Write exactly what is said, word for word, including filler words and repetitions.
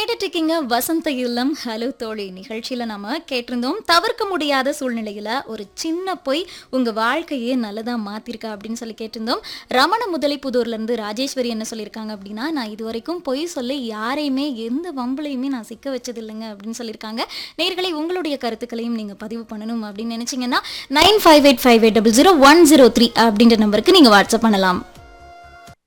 கேட்டுட்டு இருக்கீங்க வசந்த இல்லம் ஹலோ தோழி நிகழ்ச்சியில நாம கேட்டிருந்தோம். தவிர்க்க முடியாத சூழ்நிலையில ஒரு சின்ன பொய் உங்க வாழ்க்கையே நல்லதா மாத்திருக்கா அப்படின்னு சொல்லி கேட்டிருந்தோம். ரமண முதலிப்புதூர்ல இருந்து ராஜேஸ்வரி என்ன சொல்லியிருக்காங்க அப்படின்னா, நான் இது வரைக்கும் பொய் சொல்லி யாரையுமே எந்த வம்புலையுமே நான் சிக்க வச்சது இல்லைங்க அப்படின்னு சொல்லியிருக்காங்க. நேயர்களே, உங்களுடைய கருத்துக்களையும் நீங்க பதிவு பண்ணணும் அப்படின்னு நினைச்சீங்கன்னா nine five eight five eight double zero one zero three அப்படின்ற நம்பருக்கு நீங்க வாட்ஸ்அப் பண்ணலாம்.